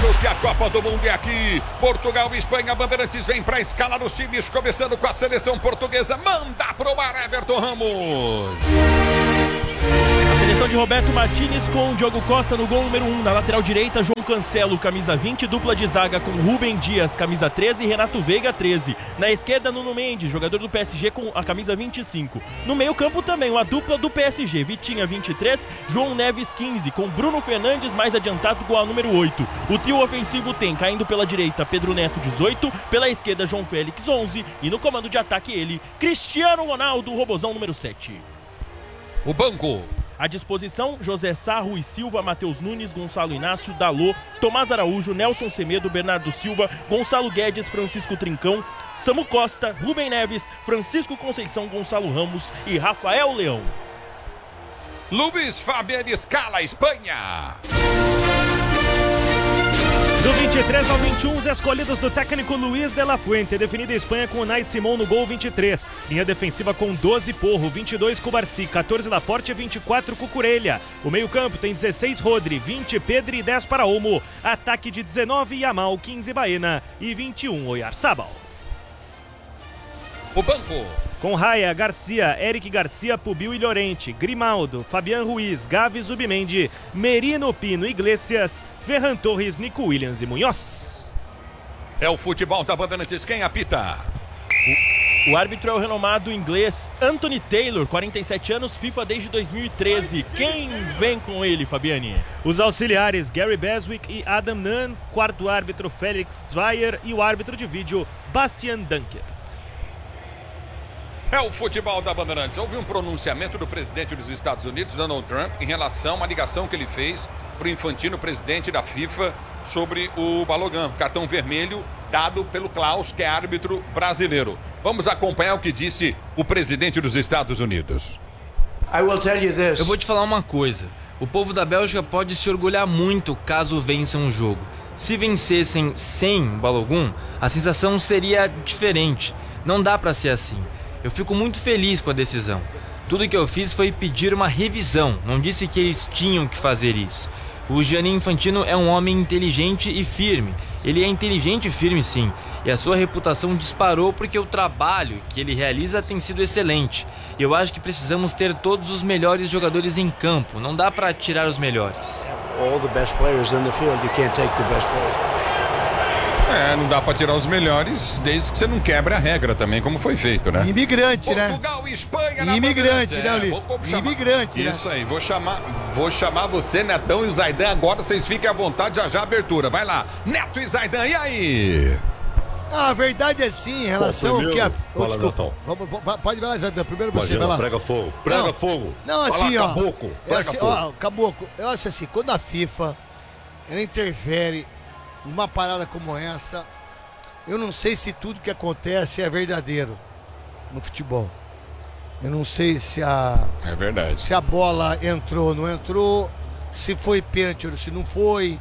Claro que a Copa do Mundo é aqui. Portugal e Espanha, Bandeirantes vem para escalar os times, começando com a seleção portuguesa. Manda pro ar, Everton Ramos. A seleção de Roberto Martínez com Diogo Costa no gol número 1. Na lateral direita, João Cancelo, camisa 20. Dupla de zaga com Rubem Dias, camisa 13. E Renato Veiga, 13. Na esquerda, Nuno Mendes, jogador do PSG com a camisa 25. No meio campo também, uma dupla do PSG. Vitinha, 23. João Neves, 15. Com Bruno Fernandes mais adiantado com a número 8. O trio ofensivo tem, caindo pela direita, Pedro Neto, 18. Pela esquerda, João Félix, 11. E no comando de ataque ele, Cristiano Ronaldo, robozão número 7. O banco. À disposição, José Sá, Rui Silva, Matheus Nunes, Gonçalo Inácio, Dalô, Tomás Araújo, Nelson Semedo, Bernardo Silva, Gonçalo Guedes, Francisco Trincão, Samu Costa, Rubem Neves, Francisco Conceição, Gonçalo Ramos e Rafael Leão. Luiz Fabiano escala Espanha. Do 23 ao 21, os escolhidos do técnico Luiz de la Fuente. Definida a Espanha com Unai Simón no gol, 23. Linha defensiva com 12 Porro, 22 Cubarsí, 14 Laporte e 24 Cucurella. O meio-campo tem 16 Rodri, 20 Pedri e 10 para Olmo. Ataque de 19 Yamal, 15 Baena e 21 Oyarzabal. O banco. Com Raya, Garcia, Eric Garcia, Pubil e Llorente, Grimaldo, Fabián Ruiz, Gavi, Zubimendi, Merino, Pino, Iglesias, Ferran Torres, Nico Williams e Munhoz. É o futebol da Bandeirantes, quem apita? O árbitro é o renomado inglês Anthony Taylor, 47 anos, FIFA desde 2013. Quem vem com ele, Fabiani? Os auxiliares Gary Beswick e Adam Nunn, quarto árbitro Felix Zweier e o árbitro de vídeo Bastian Dankert. É o futebol da Bandeirantes. Houve um pronunciamento do presidente dos Estados Unidos, Donald Trump, em relação à ligação que ele fez para o Infantino, presidente da FIFA, sobre o Balogun, cartão vermelho dado pelo Klaus, que é árbitro brasileiro. Vamos acompanhar o que disse o presidente dos Estados Unidos. Eu vou te falar uma coisa. O povo da Bélgica pode se orgulhar muito caso vençam um jogo. Se vencessem sem o Balogun, a sensação seria diferente. Não dá para ser assim. Eu fico muito feliz com a decisão. Tudo que eu fiz foi pedir uma revisão, não disse que eles tinham que fazer isso. O Gianni Infantino é um homem inteligente e firme. Ele é inteligente e firme, sim. E a sua reputação disparou porque o trabalho que ele realiza tem sido excelente. E eu acho que precisamos ter todos os melhores jogadores em campo. Não dá para tirar os melhores. Não dá pra tirar os melhores, desde que você não quebre a regra também, como foi feito, né? Imigrante, né? Portugal e Espanha na imigrante, né, Ulisses? Imigrante, né? Isso aí, vou chamar você, Netão e o Zaidan agora, vocês fiquem à vontade, já a abertura. Vai lá, Neto e Zaidan, e aí? A verdade é sim, em relação ao que a... Fala, Netão. Pode vai lá, Zaidan, primeiro você, vai lá. Prega fogo, prega fogo. Não, assim, fala, ó. Caboclo, prega fogo. Ó, Caboclo, eu acho assim, quando a FIFA, ela interfere numa parada como essa, eu não sei se tudo que acontece é verdadeiro no futebol. Eu não sei se É verdade. Se a bola entrou ou não entrou, se foi pênalti ou se não foi,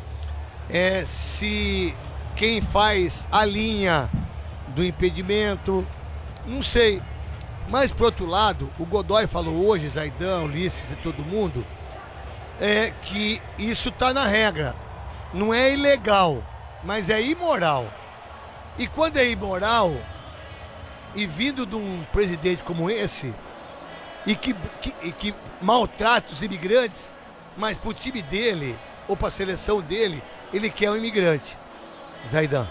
se quem faz a linha do impedimento, não sei. Mas, por outro lado, o Godoy falou hoje, Zaidan, Ulisses e todo mundo, que isso está na regra. Não é ilegal, mas é imoral. E quando é imoral, e vindo de um presidente como esse, e que maltrata os imigrantes, mas pro time dele, ou pra seleção dele, ele quer um imigrante. Zaidan.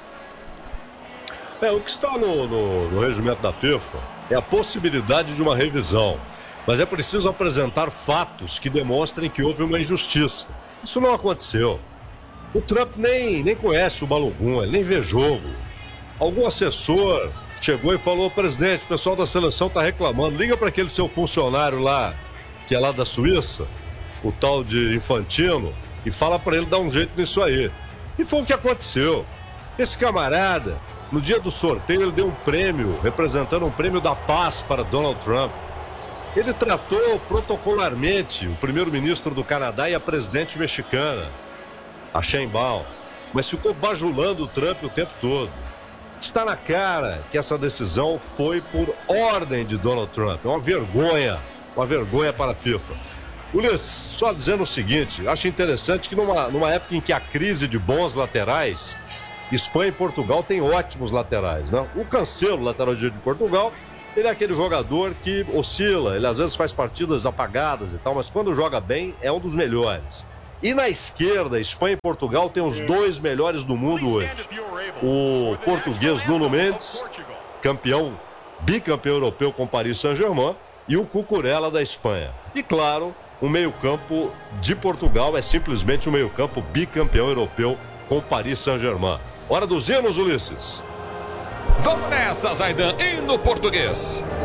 O que está no regimento da FIFA é a possibilidade de uma revisão. Mas é preciso apresentar fatos que demonstrem que houve uma injustiça. Isso não aconteceu. O Trump nem conhece o Balogun, ele nem vê jogo. Algum assessor chegou e falou: presidente, o pessoal da seleção está reclamando, liga para aquele seu funcionário lá, que é lá da Suíça, o tal de Infantino, e fala para ele dar um jeito nisso aí. E foi o que aconteceu. Esse camarada, no dia do sorteio, ele deu um prêmio, representando um prêmio da paz para Donald Trump. Ele tratou protocolarmente o primeiro-ministro do Canadá e a presidente mexicana, a Sheinbaum, mas ficou bajulando o Trump o tempo todo. Está na cara que essa decisão foi por ordem de Donald Trump. É uma vergonha para a FIFA. Ulisses, só dizendo o seguinte, acho interessante que numa época em que há crise de bons laterais, Espanha e Portugal têm ótimos laterais, né? O Cancelo, lateral direito de Portugal, ele é aquele jogador que oscila, ele às vezes faz partidas apagadas e tal, mas quando joga bem é um dos melhores. E na esquerda, Espanha e Portugal têm os dois melhores do mundo hoje. O português Nuno Mendes, bicampeão europeu com Paris Saint-Germain, e o Cucurella da Espanha. E claro, o meio-campo de Portugal é simplesmente um meio-campo bicampeão europeu com Paris Saint-Germain. Hora dos hinos, Ulisses. Vamos nessa, Zaidan. Hino português.